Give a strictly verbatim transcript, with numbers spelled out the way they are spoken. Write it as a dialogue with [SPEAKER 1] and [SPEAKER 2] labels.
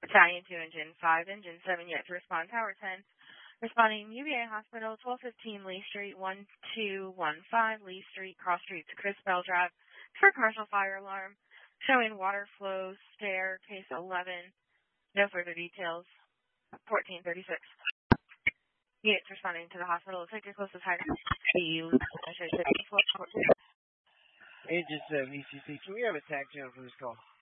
[SPEAKER 1] Battalion two, Engine five, Engine seven yet to respond. Tower ten, responding U V A Hospital, twelve fifteen Lee Street, one two one five Lee Street, cross street to Chris Bell Drive for commercial fire alarm, showing water flow, stair, case eleven. No further details. fourteen thirty-six. Units responding to the hospital. Take your closest high speed.
[SPEAKER 2] Engine seven E C C, can we have a tag channel for this call?